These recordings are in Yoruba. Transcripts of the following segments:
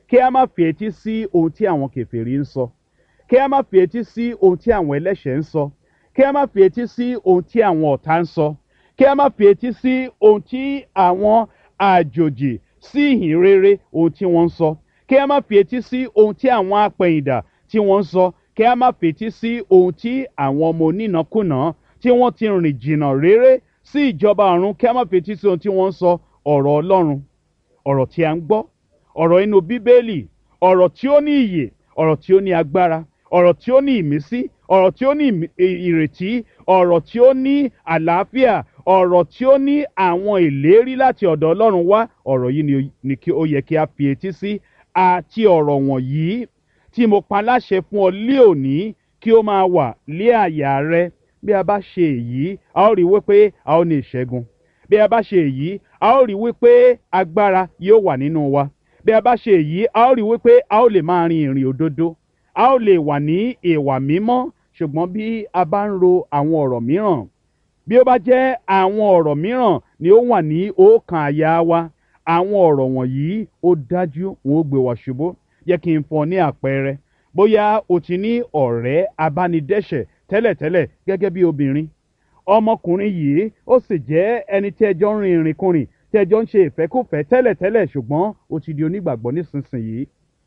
kí a má fi etí sí ohun tí àwọn kèfèrí ń sọ, kí a má fi etí sí ohun tí àwọn ẹlẹ́ṣẹ̀ ń sọ, kí a má fi etí sí ohun tí àwọn ọ̀tá ń sọ, kí a má fi etí sí ohun tí àwọn àjòjì sí ìhìn rere ohun tí wọ́n ń sọ, kí a má fi etí sí ohun tí àwọn apẹ̀yìndà tí wọ́n ń sọ, kí a má fi etí sí ohun tí àwọn ọmọ onínàkúnà tí wọ́n ti rìn jìnnà réré sí ìjọba ọ̀run, kí a má fi etí sí ohun tí wọ́n ń sọ. Ọ̀rọ̀ Ọlọ́run, ọ̀rọ̀ tí a ń gbọ́, ọ̀rọ̀ inú Bíbélì, ọ̀rọ̀ tí ó ní ìyè, ọ̀rọ̀ tí ó ní agbára, ọ̀rọ̀ tí ó ní ìmísí, ọ̀rọ̀ tí ó ní ìrètí, ọ̀rọ̀ tí ó ní àlàáfíà, ọ̀rọ̀ tí ó ní àwọn ìlérí láti ọ̀dọ̀ Ọlọ́run wá. Ọ̀rọ̀ yìí ni ó yẹ kí a fi etí sí, àti ọ̀rọ̀ wọ̀nyí tí mo pa láṣẹ fún ọ lé òní kí ó máa wà lé àyà rẹ. Bí a bá ṣe èyí, a ó rí wípé a ó ní ìṣẹ́gun. Bí a bá ṣe èyí, a ó rí wípé agbára yóò wà nínú wa. Bí a bá ṣe èyí, a ó rí wípé a ó lè máa rin ìrìn òdodo, a ó lè wà ní ìwà mímọ́. Ṣùgbọ́n bí a bá ń ro àwọn ọ̀rọ̀ mìíràn, bí ó bá jẹ́ àwọn ọ̀rọ̀ mìíràn ni ó wà ní ọkàn àyà wa, àwọn ọ̀rọ̀ wọ̀nyí ó dájú wọn ó gbé wa ṣubú. Jẹ́ kí n fún ọ ní àpẹẹrẹ. Bóyá o ti ní ọ̀rẹ́ abánidẹ́ṣẹ̀ tẹ́lẹ̀tẹ́lẹ̀ gẹ́gẹ́ bí obìnrin. Ọmọkùnrin yìí ó sì jẹ́ ẹni tí ẹjọ́ ń rin ìrìnkúrìn, tí ẹjọ́ ń ṣe ìfẹ́kúfẹ̀ẹ́ tẹ́lẹ̀tẹ́lẹ̀, ṣùgbọ́n ó ti di onígbàgbọ́ nísinsìnyí.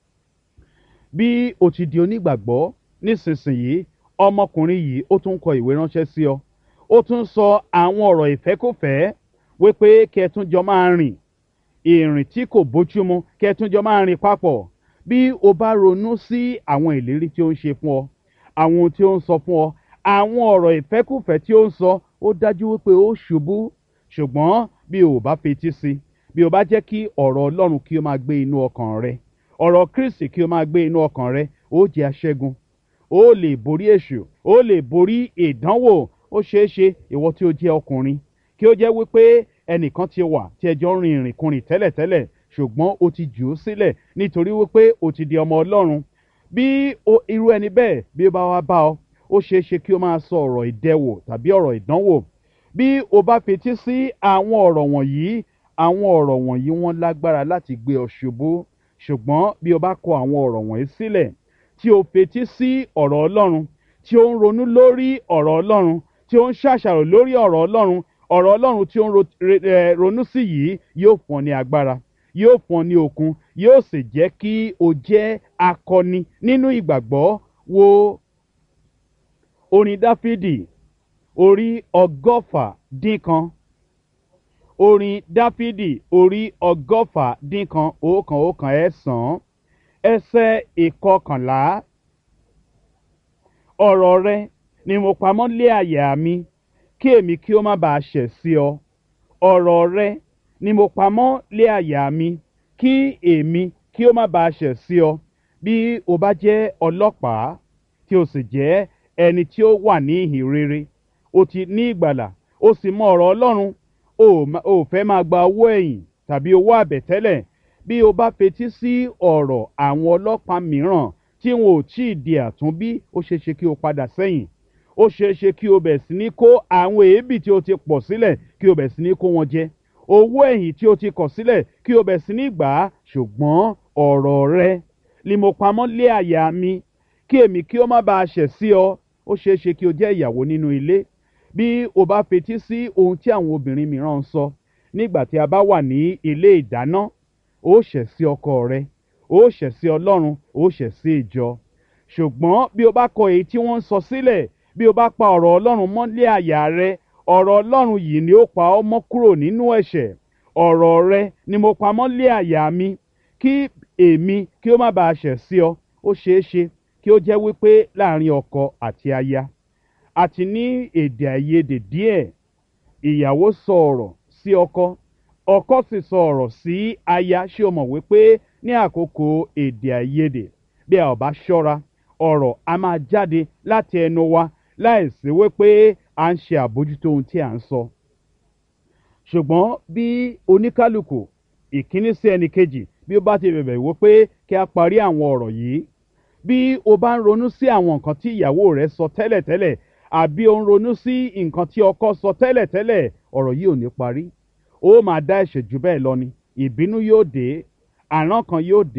Bí o ti di onígbàgbọ́ nísinsìnyí, ọmọkùnrin yìí ó tún kọ ìwé ránṣẹ́ sí ọ. Ó tún sọ àwọn ọ̀rọ̀ ìfẹ́kúfẹ̀ẹ́ wípé kí ẹ tún jọ máa rìn ìrìn tí kò bójúmu, kí ẹ tún jọ máa rìn papọ̀. Bí o bá ronú sí àwọn ìlérí tí ó ń ṣe fún ọ, àwọn ohun tí ó ń sọ fún ọ, àwọn ọ̀rọ̀ ìfẹ́kúfẹ̀ẹ́ tí ó ń sọ, ó dájú wípé ó ṣubú. Ṣùgbọ́n bí o bá fetí sí, bí o bá jẹ́ kí ọ̀rọ̀ Ọlọ́run kí ó máa gbé inú ọkàn rẹ, ọ̀rọ̀ Kristi kí ó máa gbé inú ọkàn rẹ, ó jẹ́ aṣẹ́gun. Ó lè borí èṣù, ó lè borí ìdánwò. Ó ṣeé ṣe ìwọ tí ó jẹ́ ọkùnrin kí ó jẹ́ wípé ẹnìkan ti wà tí ẹjọ́ ń rin ìrìnkúrìn tẹ́lẹ̀tẹ́lẹ̀, ṣùgbọ́n ó ti jù ú sílẹ̀ nítorí wípé ó ti di ọmọ Ọlọ́run. Bí irú ẹni bẹ́ẹ̀ bí ó bá wá bá ọ, ó ṣeé ṣe kí ó máa sọ ọ̀rọ̀ ìdẹwò tàbí ọ̀rọ̀ ìdánwò. Bí o bá fetí sí àwọn ọ̀rọ̀ wọ̀nyí, àwọn ọ̀rọ̀ wọ̀nyí wọ́n lágbára láti gbé ọ ṣubú. Ṣùgbọ́n bí o bá kọ àwọn ọ̀rọ̀ wọ̀nyí sílẹ̀, tí o fetí sí ọ̀rọ̀ Ọlọ́run, tí ó ń ronú lórí ọ̀rọ̀ Ọlọ́run, tí ó ń ṣàṣàrò lórí ọ̀rọ̀ Ọlọ́run, ọ̀rọ̀ Ọlọ́run tí ó ń ronú sí yìí yóò fún ọ ní agbára, yóò fún ọ ní okun, yóò sì jẹ́ kí o jẹ́ akọni nínú ìgbàgbọ́. Wo orin Dáfídì orí 119. Orin Dáfídì orí 119, 119 ẹsẹ̀ 11. Ọ̀rọ̀ rẹ ni mo pamọ́ lé àyà mi, kí èmi kí ó má baà ṣẹ̀ sí ọ. Ọ̀rọ̀ rẹ ni mo pamọ́ lé àyà mi, kí èmi kí ó má baà ṣẹ̀ sí ọ. Bí o bá jẹ́ ọlọ́pàá tí o sì jẹ́ ẹni tí ó wà ní ìhìn rere, o ti ní ìgbàlà, o sì mọ ọ̀rọ̀ Ọlọ́run, o fẹ́ máa gba owó ẹ̀yìn tàbí owó àbẹ̀tẹ́lẹ̀. Bí o bá fetí sí ọ̀rọ̀ àwọn ọlọ́pàá mìíràn tí wọn ò tí ì di àtúnbí, ó ṣeé ṣe kí o padà sẹ́yìn. Ó ṣeé ṣe kí o bẹ̀rẹ̀ sí ní kó àwọn èébì tí o ti pọ̀ sílẹ̀ kí o bẹ̀rẹ̀ sí ní kó wọn jẹ. Owó ẹ̀yìn tí o ti kọ̀ sílẹ̀ kí o bẹ̀rẹ̀ sí ní gbà á. Ṣùgbọ́n ọ̀rọ̀ rẹ ni mo pamọ́ lé àyà mi, kí èmi kí ó má baà ṣẹ̀ sí ọ. Ó ṣeé ṣe kí o jẹ́ ìyàwó nínú ilé. Bí o bá fetí sí ohun tí àwọn obìnrin mìíràn ń sọ nígbà tí a bá wà ní ilé ìdáná, ó ṣẹ̀ sí ọkọ rẹ, ó ṣẹ̀ sí Ọlọ́run, ó ṣẹ̀ sí ìjọ. Ṣùgbọ́n bí o bá kọ èyí tí wọ́n ń sọ sílẹ̀, bí o bá pa ọ̀rọ̀ Ọlọ́run mọ́ lé àyà rẹ, ọ̀rọ̀ Ọlọ́run yìí ni ó pa ọ́ mọ́ kúrò nínú ẹ̀ṣẹ̀. Ọ̀rọ̀ rẹ ni mo pa mọ́ lé àyà mi, kí èmi kí ó má baà ṣẹ̀ sí ọ. Ó ṣeé ṣe kí ó jẹ́ wípé láàrin ọkọ àti aya àti ní èdè àìyedè díẹ̀. Ìyàwó sọ ọ̀rọ̀ sí ọkọ, ọkọ sì sọ ọ̀rọ̀ sí aya. Ṣé o mọ̀ wípé ní àkókò èdè àìyedè, bí a ò bá ṣọ́ra, ọ̀rọ̀ a máa jáde láti ẹnu wa láìsí wípé à ń ṣe àbójútó ohun tí à ń sọ. Ṣùgbọ́n bí oníkálukú ìkíní sí ẹnì kejì, bí ó bá ti bẹ̀bẹ̀ wípé kí a parí àwọn ọ̀rọ̀ yìí, bí o bá ń ronú sí àwọn nǹkan tí ìyàwó rẹ sọ tẹ́lẹ̀tẹ́lẹ̀, àbí o ń ronú sí nǹkan tí ọkọ sọ tẹ́lẹ̀tẹ́lẹ̀, ọ̀rọ̀ yìí ò ní parí. Ó máa dá ẹ̀ṣẹ̀ jù bẹ́ẹ̀ lọ ni. Ìbínú yóò dé, àrankàn yóò dé.